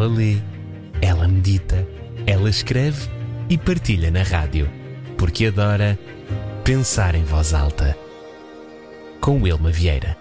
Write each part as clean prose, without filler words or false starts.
Ela lê, ela medita, ela escreve e partilha na rádio, porque adora pensar em voz alta. Com Wilma Vieira.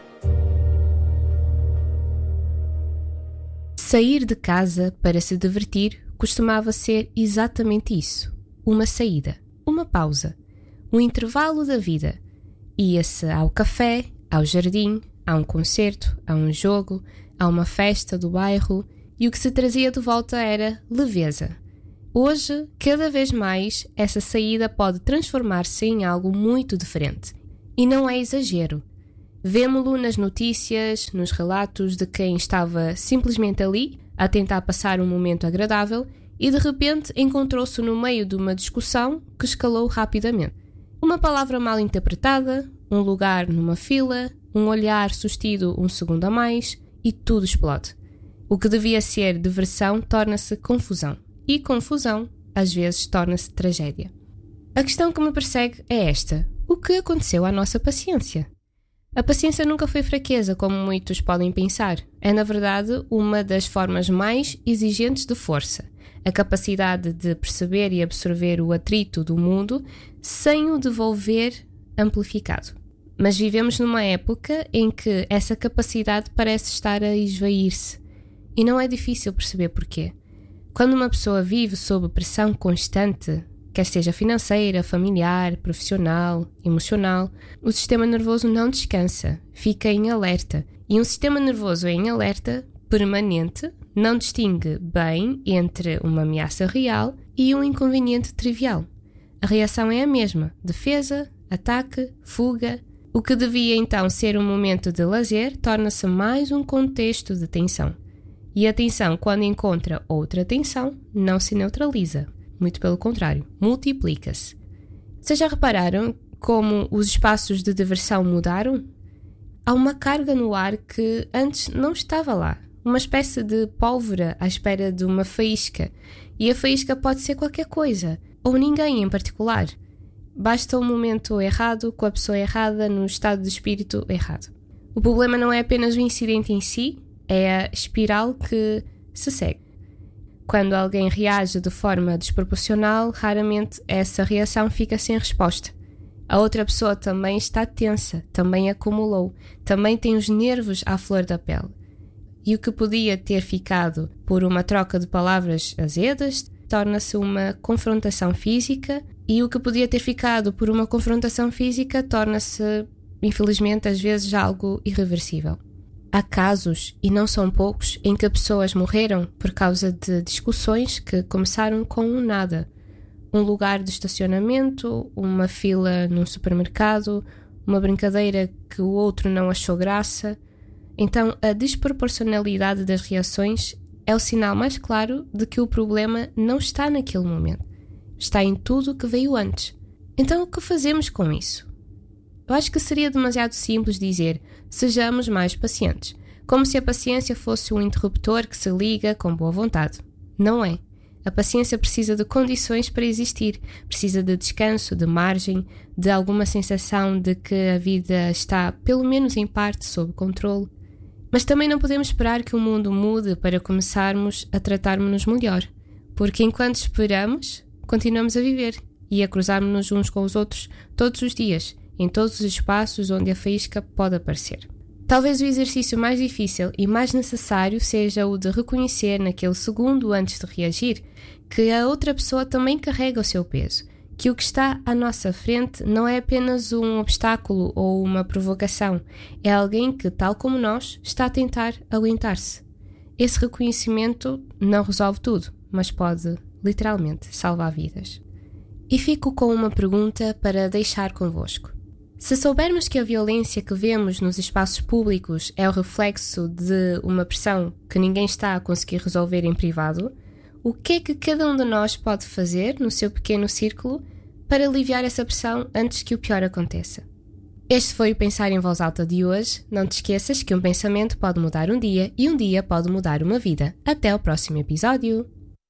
Sair de casa para se divertir costumava ser exatamente isso. Uma saída, uma pausa, um intervalo da vida. Ia-se ao café, ao jardim, a um concerto, a um jogo, a uma festa do bairro, e o que se trazia de volta era leveza. Hoje, cada vez mais, essa saída pode transformar-se em algo muito diferente. E não é exagero. Vemo-lo nas notícias, nos relatos de quem estava simplesmente ali, a tentar passar um momento agradável, e de repente encontrou-se no meio de uma discussão que escalou rapidamente. Uma palavra mal interpretada, um lugar numa fila, um olhar sustido um segundo a mais, e tudo explode. O que devia ser diversão torna-se confusão. E confusão, às vezes, torna-se tragédia. A questão que me persegue é esta. O que aconteceu à nossa paciência? A paciência nunca foi fraqueza, como muitos podem pensar. É, na verdade, uma das formas mais exigentes de força. A capacidade de perceber e absorver o atrito do mundo sem o devolver amplificado. Mas vivemos numa época em que essa capacidade parece estar a esvair-se. E não é difícil perceber porquê. Quando uma pessoa vive sob pressão constante, quer seja financeira, familiar, profissional, emocional, o sistema nervoso não descansa, fica em alerta. E um sistema nervoso em alerta permanente não distingue bem entre uma ameaça real e um inconveniente trivial. A reação é a mesma: defesa, ataque, fuga. O que devia então ser um momento de lazer torna-se mais um contexto de tensão. E a tensão, quando encontra outra tensão, não se neutraliza. Muito pelo contrário, multiplica-se. Vocês já repararam como os espaços de diversão mudaram? Há uma carga no ar que antes não estava lá. Uma espécie de pólvora à espera de uma faísca. E a faísca pode ser qualquer coisa, ou ninguém em particular. Basta um momento errado, com a pessoa errada, no estado de espírito errado. O problema não é apenas o incidente em si, é a espiral que se segue. Quando alguém reage de forma desproporcional, raramente essa reação fica sem resposta. A outra pessoa também está tensa, também acumulou, também tem os nervos à flor da pele. E o que podia ter ficado por uma troca de palavras azedas torna-se uma confrontação física, e o que podia ter ficado por uma confrontação física torna-se, infelizmente, às vezes algo irreversível. Há casos, e não são poucos, em que pessoas morreram por causa de discussões que começaram com um nada. Um lugar de estacionamento, uma fila num supermercado, uma brincadeira que o outro não achou graça. Então, a desproporcionalidade das reações é o sinal mais claro de que o problema não está naquele momento. Está em tudo que veio antes. Então, o que fazemos com isso? Eu acho que seria demasiado simples dizer: sejamos mais pacientes, como se a paciência fosse um interruptor que se liga com boa vontade. Não é. A paciência precisa de condições para existir, precisa de descanso, de margem, de alguma sensação de que a vida está, pelo menos em parte, sob controle. Mas também não podemos esperar que o mundo mude para começarmos a tratarmos-nos melhor, porque enquanto esperamos, continuamos a viver e a cruzarmos-nos uns com os outros todos os dias, em todos os espaços onde a faísca pode aparecer. Talvez o exercício mais difícil e mais necessário seja o de reconhecer naquele segundo antes de reagir que a outra pessoa também carrega o seu peso, que o que está à nossa frente não é apenas um obstáculo ou uma provocação, é alguém que, tal como nós, está a tentar aguentar-se. Esse reconhecimento não resolve tudo, mas pode, literalmente, salvar vidas. E fico com uma pergunta para deixar convosco. Se soubermos que a violência que vemos nos espaços públicos é o reflexo de uma pressão que ninguém está a conseguir resolver em privado, o que é que cada um de nós pode fazer no seu pequeno círculo para aliviar essa pressão antes que o pior aconteça? Este foi o Pensar em Voz Alta de hoje. Não te esqueças que um pensamento pode mudar um dia e um dia pode mudar uma vida. Até o próximo episódio!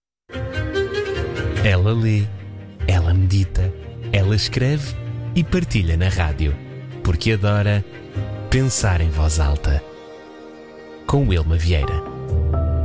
Ela lê, ela medita, ela escreve e partilha na rádio, porque adora pensar em voz alta. Com Wilma Vieira.